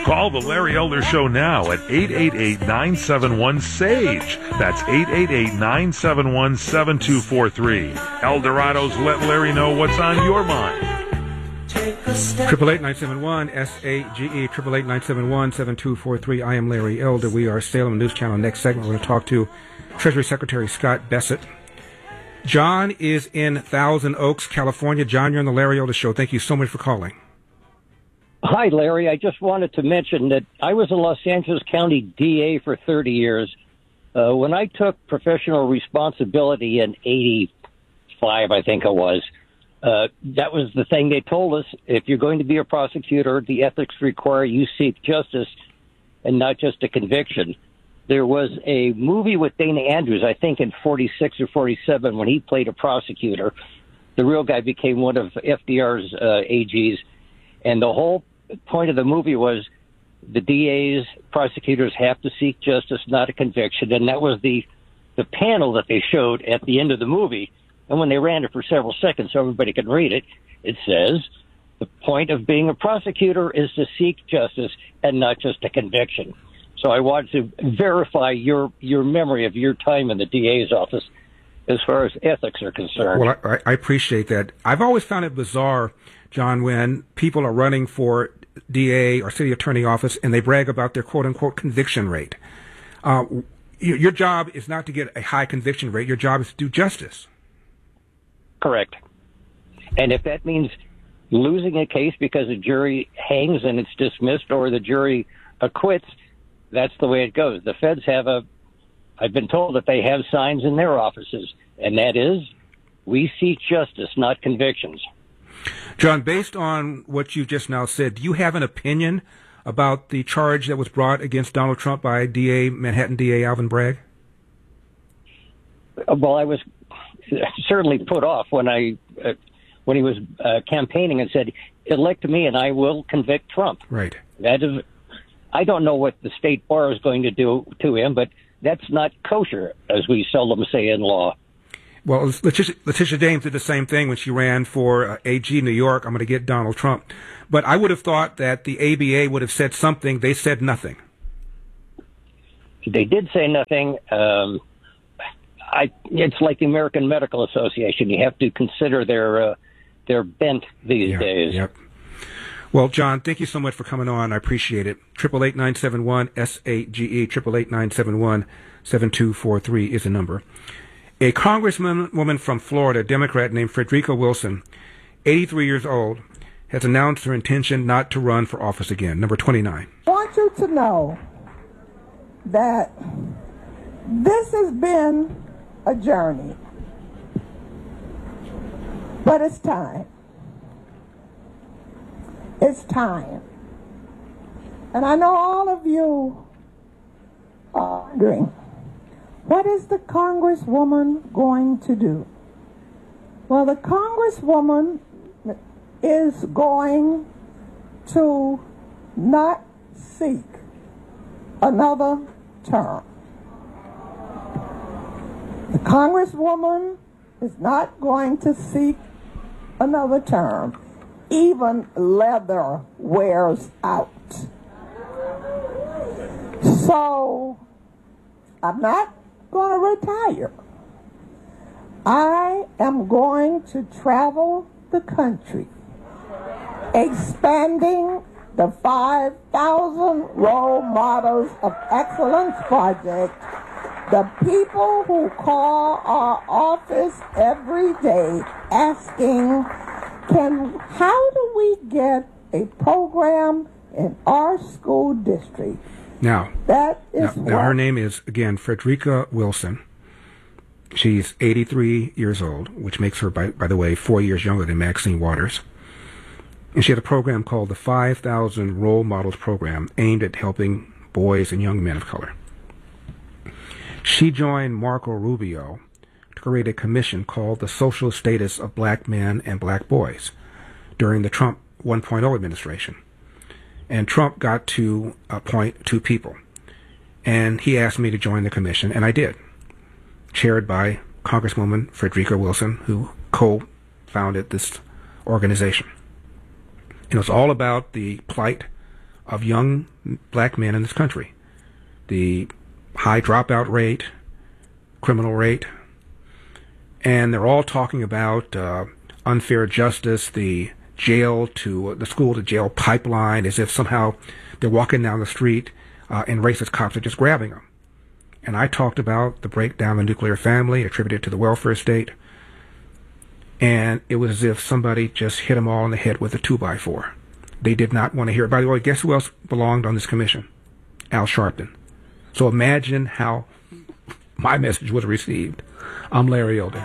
Call the Larry Elder Show now at 888-971-SAGE. That's 888-971-7243. Eldorado's Let Larry Know What's on Your Mind. 888-971-SAGE, 888-971-7243. I am Larry Elder. We are Salem News Channel. Next segment, we're going to talk to Treasury Secretary Scott Bessent. John is in Thousand Oaks, California. John, you're on the Larry Elder Show. Thank you so much for calling. Hi, Larry. I just wanted to mention that I was a Los Angeles County DA for 30 years. When I took professional responsibility in 85, I think it was, that was the thing they told us. If you're going to be a prosecutor, the ethics require you seek justice and not just a conviction. There was a movie with Dana Andrews, I think in 46 or 47, when he played a prosecutor. The real guy became one of FDR's AGs. And the whole point of the movie was the DAs, prosecutors have to seek justice, not a conviction. And that was the panel that they showed at the end of the movie. And when they ran it for several seconds so everybody could read it, it says, the point of being a prosecutor is to seek justice and not just a conviction. So I wanted to verify your memory of your time in the DA's office as far as ethics are concerned. Well, I appreciate that. I've always found it bizarre, John, when people are running for DA or city attorney office and they brag about their quote-unquote conviction rate. Your job is not to get a high conviction rate. Your job is to do justice. Correct. And if that means losing a case because the jury hangs and it's dismissed or the jury acquits, that's the way it goes. The feds I've been told that they have signs in their offices, and that is, we seek justice, not convictions. John, based on what you just now said, do you have an opinion about the charge that was brought against Donald Trump by Manhattan DA Alvin Bragg? Well, I was certainly put off when he was campaigning and said, elect me and I will convict Trump. Right. That is, I don't know what the state bar is going to do to him, but that's not kosher, as we seldom say in law. Well, Letitia James did the same thing when she ran for AG New York. I'm going to get Donald Trump. But I would have thought that the ABA would have said something. They said nothing. They did say nothing. It's like the American Medical Association. You have to consider their bent these days. Yep. Well, John, thank you so much for coming on. I appreciate it. 888-971-SAGE, 888-971-7243 is the number. A congresswoman from Florida, a Democrat named Frederica Wilson, 83 years old, has announced her intention not to run for office again. Number 29. I want you to know that this has been a journey, but it's time. It's time. And I know all of you are wondering, what is the Congresswoman going to do? Well, the Congresswoman is going to not seek another term. The Congresswoman is not going to seek another term. Even leather wears out. So I'm not going to retire. I am going to travel the country, expanding the 5,000 Role Models of Excellence Project. The people who call our office every day asking, how do we get a program in our school district? Now, that is now her name is, again, Frederica Wilson. She's 83 years old, which makes her, by the way, 4 years younger than Maxine Waters. And she had a program called the 5,000 Role Models Program, aimed at helping boys and young men of color. She joined Marco Rubio to create a commission called the Social Status of Black Men and Black Boys during the Trump 1.0 administration. And Trump got to appoint 2 people. And he asked me to join the commission, and I did, chaired by Congresswoman Frederica Wilson, who co-founded this organization. It was all about the plight of young black men in this country. The high dropout rate, criminal rate, and they're all talking about unfair justice, the school to jail pipeline, as if somehow they're walking down the street and racist cops are just grabbing them. And I talked about the breakdown of the nuclear family attributed to the welfare state, and it was as if somebody just hit them all in the head with a 2x4. They did not want to hear it. By the way, guess who else belonged on this commission? Al Sharpton. So imagine how my message was received. I'm Larry Elder.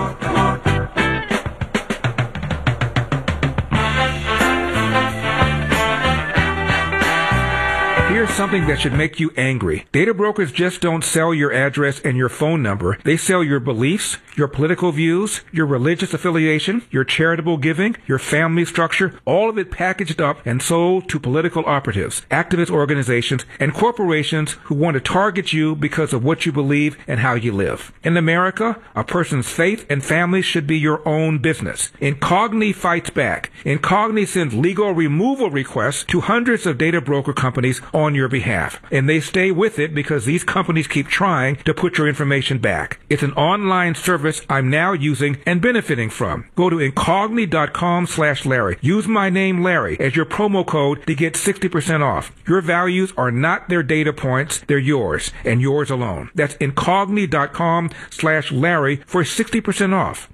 Here's something that should make you angry. Data brokers just don't sell your address and your phone number. They sell your beliefs, your political views, your religious affiliation, your charitable giving, your family structure, all of it packaged up and sold to political operatives, activist organizations, and corporations who want to target you because of what you believe and how you live. In America, a person's faith and family should be your own business. Incogni fights back. Incogni sends legal removal requests to hundreds of data broker companies on your behalf. And they stay with it because these companies keep trying to put your information back. It's an online service I'm now using and benefiting from. Go to incogni.com/Larry. Use my name Larry as your promo code to get 60% off. Your values are not their data points, they're yours and yours alone. That's incogni.com/Larry for 60% off.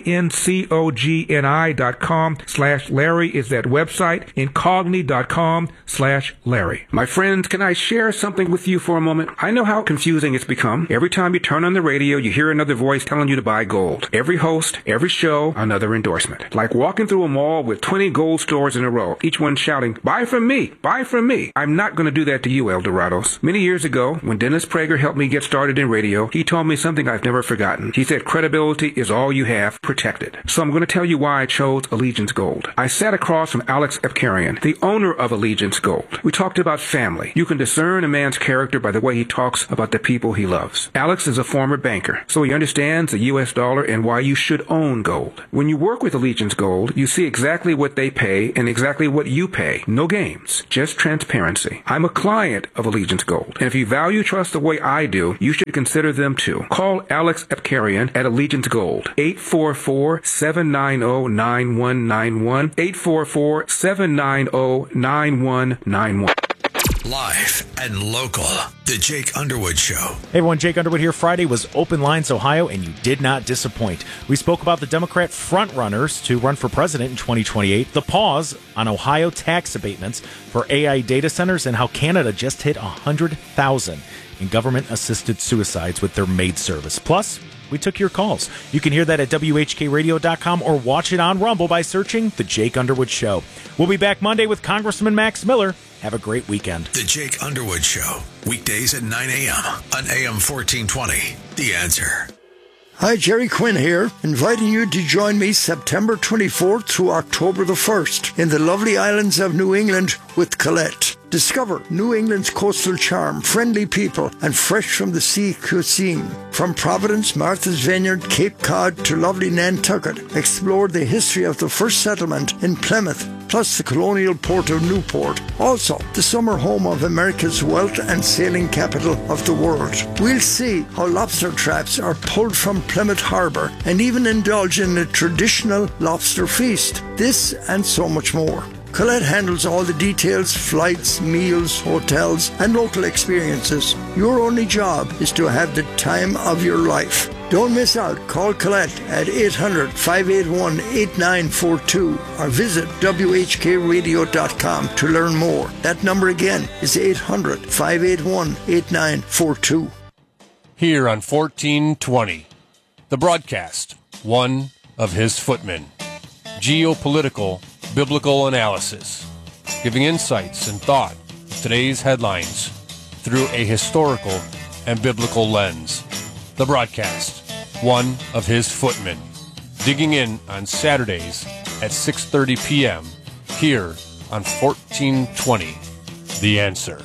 incogni.com/Larry is that website. Incogni.com/Larry. My friends, can I share something with you for a moment? I know how confusing it's become. Every time you turn on the radio, you hear another voice telling you to buy gold. Every host, every show, another endorsement. Like walking through a mall with 20 gold stores in a row, each one shouting, buy from me, buy from me. I'm not going to do that to you, El Dorados. Many years ago, when Dennis Prager helped me get started in radio, he told me something I've never forgotten. He said, credibility is all you have, protect it. So I'm going to tell you why I chose Allegiance Gold. I sat across from Alex Epkarian, the owner of Allegiance Gold. We talked about family. You can discern a man's character by the way he talks about the people he loves. Alex is a former banker, so he understands the U.S. dollar and why you should own gold. When you work with Allegiance Gold, you see exactly what they pay and exactly what you pay. No games, just transparency. I'm a client of Allegiance Gold, and if you value trust the way I do, you should consider them too. Call Alex Epkarian at Allegiance Gold, 844-790-9191, 844-790-9191. Live and local. The Jake Underwood Show. Hey everyone, Jake Underwood here. Friday was Open Lines Ohio, and you did not disappoint. We spoke about the Democrat frontrunners to run for president in 2028, the pause on Ohio tax abatements for AI data centers, and how Canada just hit 100,000 in government-assisted suicides with their maid service. Plus, we took your calls. You can hear that at WHKRadio.com or watch it on Rumble by searching The Jake Underwood Show. We'll be back Monday with Congressman Max Miller. Have a great weekend. The Jake Underwood Show. Weekdays at 9 a.m. on AM 1420. The Answer. Hi, Jerry Quinn here, inviting you to join me September 24th through October the 1st in the lovely islands of New England with Colette. Discover New England's coastal charm, friendly people, and fresh-from-the-sea cuisine. From Providence, Martha's Vineyard, Cape Cod to lovely Nantucket, explore the history of the first settlement in Plymouth, plus the colonial port of Newport. Also, the summer home of America's wealth and sailing capital of the world. We'll see how lobster traps are pulled from Plymouth Harbour and even indulge in a traditional lobster feast. This and so much more. Colette handles all the details, flights, meals, hotels, and local experiences. Your only job is to have the time of your life. Don't miss out. Call Colette at 800-581-8942 or visit WHKRadio.com to learn more. That number again is 800-581-8942. Here on 1420, the broadcast, one of his footmen. Geopolitical biblical analysis, giving insights and thought to today's headlines through a historical and biblical lens. The broadcast, one of his footmen, digging in on Saturdays at 6:30 p.m. here on 1420, The Answer.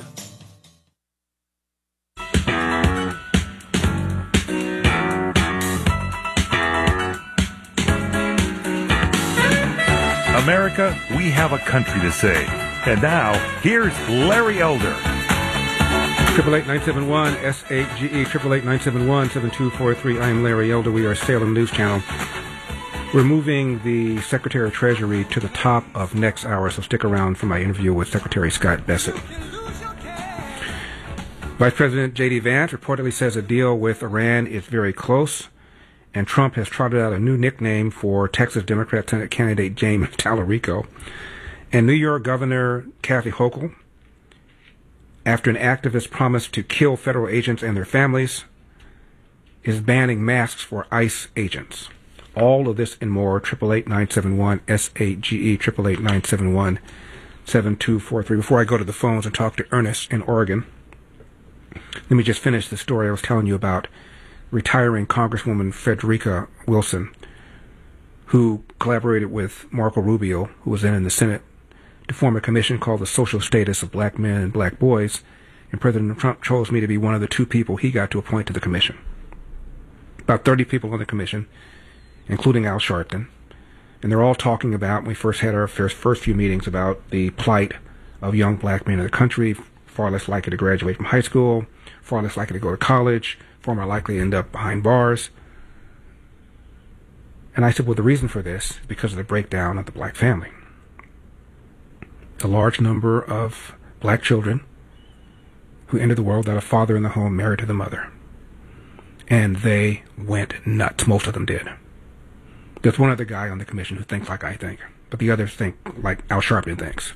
America, we have a country to save. And now, here's Larry Elder. 888-971-SAGE, 888-971-7243. I am Larry Elder. We are Salem News Channel. We're moving the Secretary of Treasury to the top of next hour, so stick around for my interview with Secretary Scott Bessent. Vice President J.D. Vance reportedly says a deal with Iran is very close, and Trump has trotted out a new nickname for Texas Democrat Senate candidate James Tallarico. And New York Governor Kathy Hochul, after an activist promised to kill federal agents and their families, is banning masks for ICE agents. All of this and more, 888-971-SAGE, 888-971-7243. Before I go to the phones and talk to Ernest in Oregon, let me just finish the story I was telling you about retiring Congresswoman Frederica Wilson, who collaborated with Marco Rubio, who was then in the Senate, to form a commission called the Social Status of Black Men and Black Boys, and President Trump chose me to be one of the two people he got to appoint to the commission. About 30 people on the commission, including Al Sharpton, and they're all talking about, when we first had our first few meetings, about the plight of young black men in the country, far less likely to graduate from high school, far less likely to go to college, far more likely to end up behind bars. And I said, well, the reason for this is because of the breakdown of the black family. A large number of black children who entered the world without a father in the home married to the mother. And they went nuts. Most of them did. There's one other guy on the commission who thinks like I think, but the others think like Al Sharpton thinks.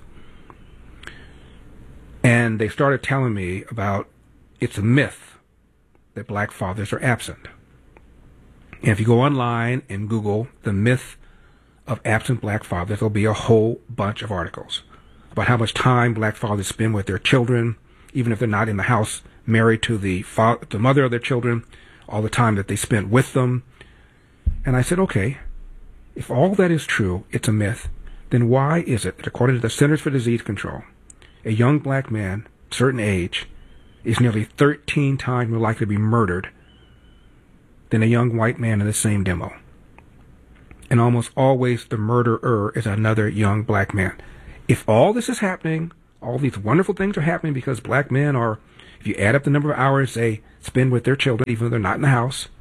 And they started telling me about it's a myth that black fathers are absent. And if you go online and Google the myth of absent black fathers, there'll be a whole bunch of articles about how much time black fathers spend with their children, even if they're not in the house, married to the mother of their children, all the time that they spent with them. And I said, okay, if all that is true, it's a myth, then why is it that according to the Centers for Disease Control, a young black man, certain age, is nearly 13 times more likely to be murdered than a young white man in the same demo? And almost always the murderer is another young black man. If all this is happening, all these wonderful things are happening because black men are, if you add up the number of hours they spend with their children, even though they're not in the house,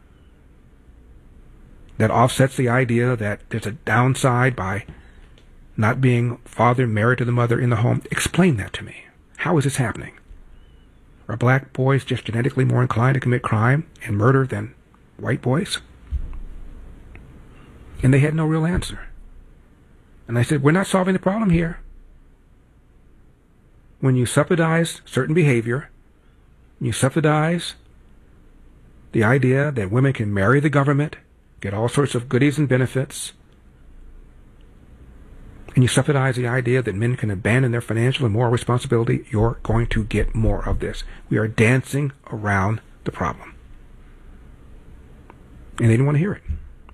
that offsets the idea that there's a downside by not being father married to the mother in the home. Explain that to me. How is this happening? Are black boys just genetically more inclined to commit crime and murder than white boys? And they had no real answer. And I said, we're not solving the problem here. When you subsidize certain behavior, you subsidize the idea that women can marry the government, get all sorts of goodies and benefits, and you subsidize the idea that men can abandon their financial and moral responsibility, you're going to get more of this. We are dancing around the problem. And they didn't want to hear it.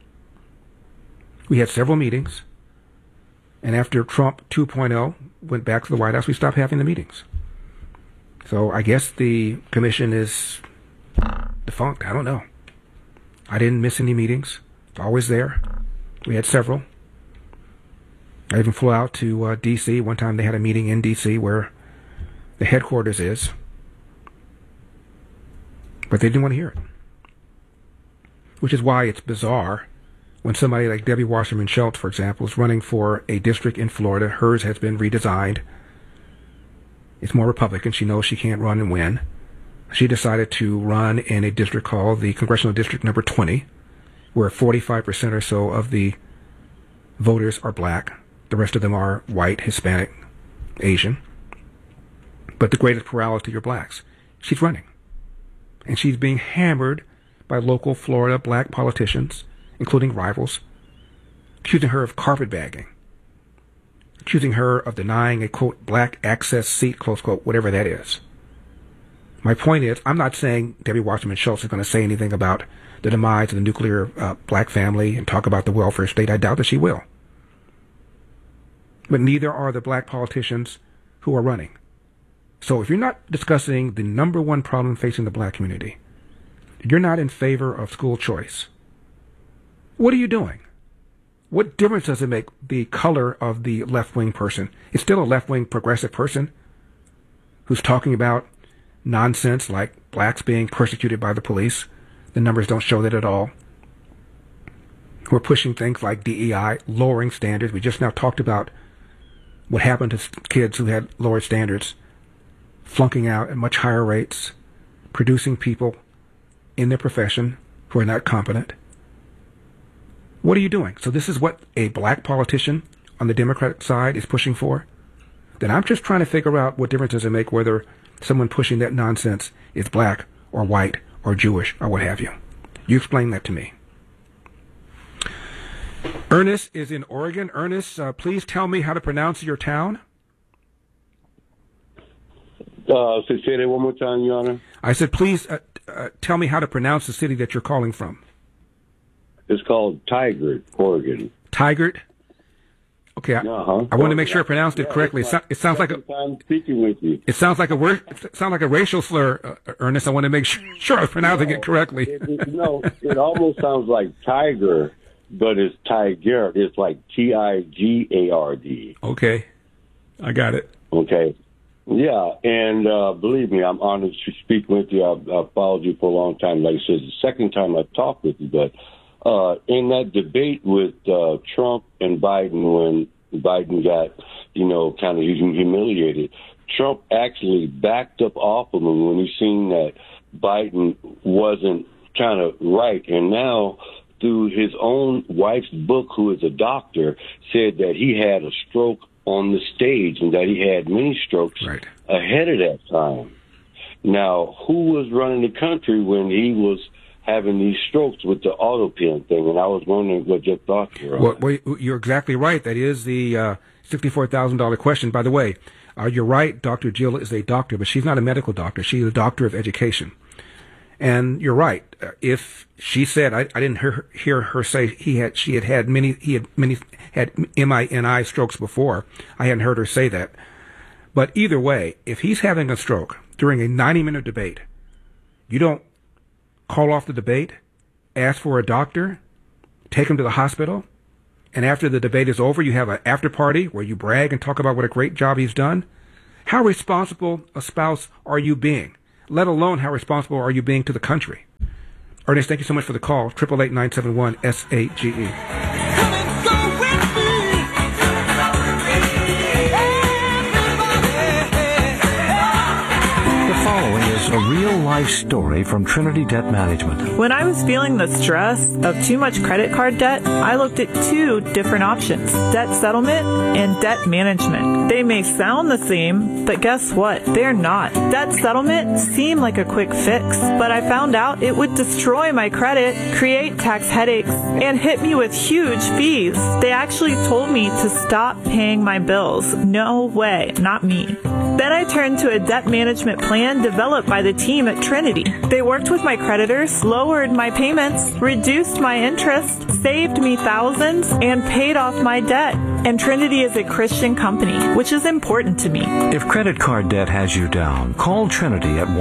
We had several meetings, and after Trump 2.0 went back to the White House, we stopped having the meetings. So I guess the commission is defunct. I don't know. I didn't miss any meetings. It's always there. We had several. I even flew out to D.C. One time they had a meeting in D.C. where the headquarters is. But they didn't want to hear it. Which is why it's bizarre when somebody like Debbie Wasserman Schultz, for example, is running for a district in Florida. Hers has been redesigned. It's more Republican. She knows she can't run and win. She decided to run in a district called the Congressional District Number 20, where 45% or so of the voters are black. The rest of them are white, Hispanic, Asian. But the greatest plurality are blacks. She's running. And she's being hammered by local Florida black politicians, including rivals, accusing her of carpetbagging, accusing her of denying a, quote, black access seat, close quote, whatever that is. My point is, I'm not saying Debbie Wasserman Schultz is going to say anything about the demise of the nuclear black family and talk about the welfare state. I doubt that she will. But neither are the black politicians who are running. So if you're not discussing the number one problem facing the black community, you're not in favor of school choice, what are you doing? What difference does it make the color of the left-wing person? It's still a left-wing progressive person who's talking about nonsense like blacks being persecuted by the police. The numbers don't show that at all. We're pushing things like DEI, lowering standards. We just now talked about what happened to kids who had lowered standards, flunking out at much higher rates, producing people in their profession who are not competent. What are you doing? So this is what a black politician on the Democratic side is pushing for? Then I'm just trying to figure out what difference does it make whether someone pushing that nonsense is black or white or Jewish or what have you. You explain that to me. Ernest is in Oregon. Ernest, please tell me how to pronounce your town. Say that one more time, Your Honor. I said, please tell me how to pronounce the city that you're calling from. It's called Tigard, Oregon. Tigard? Okay, I want to make sure I pronounced it correctly. It sounds like I'm speaking with you. It sounds like a racial slur, Ernest. I want to make sure I'm pronouncing it correctly. It almost sounds like tiger, but it's Tigard. It's like Tigard. Okay, I got it. Okay, yeah, and believe me, I'm honored to speak with you. I've followed you for a long time. Like I said, it's the second time I've talked with you, but. In that debate with Trump and Biden, when Biden got, kind of humiliated, Trump actually backed up off of him when he seen that Biden wasn't kind of right. And now, through his own wife's book, who is a doctor, said that he had a stroke on the stage and that he had many strokes ahead of that time. Now, who was running the country when he was having these strokes with the auto pen thing? And I was wondering what your thoughts were on well, you're exactly right. That is the $64,000 question. By the way, you're right. Dr. Jill is a doctor, but she's not a medical doctor. She's a doctor of education. And you're right. If she said, I didn't hear her say he had many MINI strokes before. I hadn't heard her say that. But either way, if he's having a stroke during a 90-minute debate, you don't call off the debate, ask for a doctor, take him to the hospital, and after the debate is over, you have an after party where you brag and talk about what a great job he's done. How responsible a spouse are you being? Let alone how responsible are you being to the country? Ernest, thank you so much for the call. 888-971-SAGE. A real-life story from Trinity Debt Management. When I was feeling the stress of too much credit card debt, I looked at two different options: debt settlement and debt management. They may sound the same, but guess what? They're not. Debt settlement seemed like a quick fix, but I found out it would destroy my credit, create tax headaches, and hit me with huge fees. They actually told me to stop paying my bills. No way, not me. Then I turned to a debt management plan developed by the team at Trinity. They worked with my creditors, lowered my payments, reduced my interest, saved me thousands, and paid off my debt. And Trinity is a Christian company, which is important to me. If credit card debt has you down, call Trinity at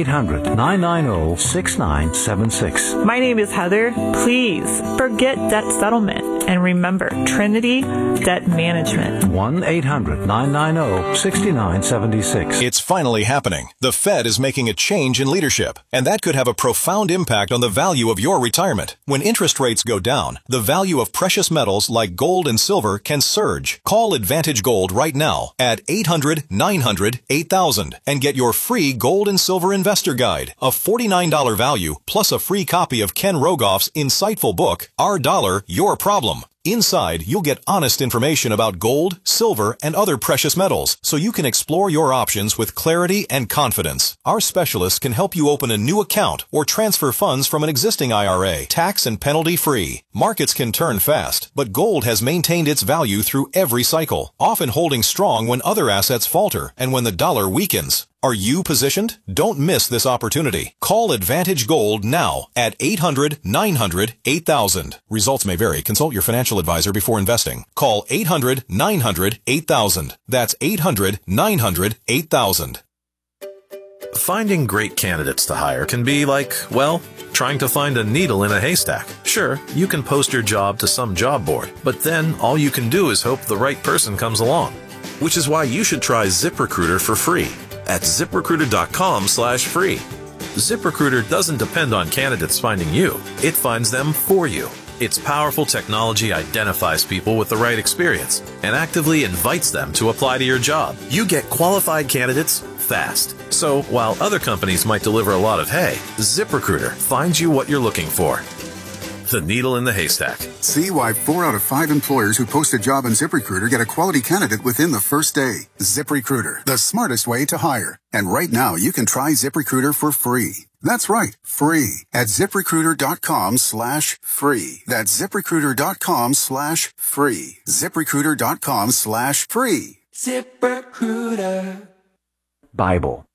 1-800-990-6976. My name is Heather. Please forget debt settlement. And remember, Trinity Debt Management. 1-800-990-6976. It's finally happening. The Fed is making a change in leadership, and that could have a profound impact on the value of your retirement. When interest rates go down, the value of precious metals like gold and silver can surge. Call Advantage Gold right now at 800-900-8000 and get your free gold and silver investor guide, a $49 value plus a free copy of Ken Rogoff's insightful book, Our Dollar, Your Problem. Inside, you'll get honest information about gold, silver, and other precious metals, so you can explore your options with clarity and confidence. Our specialists can help you open a new account or transfer funds from an existing IRA, tax and penalty free. Markets can turn fast, but gold has maintained its value through every cycle, often holding strong when other assets falter and when the dollar weakens. Are you positioned? Don't miss this opportunity. Call Advantage Gold now at 800-900-8000. Results may vary. Consult your financial advisor before investing. Call 800-900-8000. That's 800-900-8000. Finding great candidates to hire can be like, well, trying to find a needle in a haystack. Sure, you can post your job to some job board, but then all you can do is hope the right person comes along. Which is why you should try ZipRecruiter for free at ZipRecruiter.com/free. ZipRecruiter doesn't depend on candidates finding you. It finds them for you. Its powerful technology identifies people with the right experience and actively invites them to apply to your job. You get qualified candidates fast. So while other companies might deliver a lot of hay, ZipRecruiter finds you what you're looking for. The needle in the haystack. See why 4 out of 5 employers who post a job on ZipRecruiter get a quality candidate within the first day. ZipRecruiter, the smartest way to hire. And right now, you can try ZipRecruiter for free. That's right, free at ZipRecruiter.com/free. That's ZipRecruiter.com/free. ZipRecruiter.com/free. ZipRecruiter. Bible.